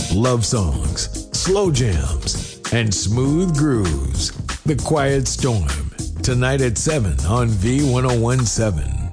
love songs, slow jams, and smooth grooves. The Quiet Storm, tonight at 7 on V1017.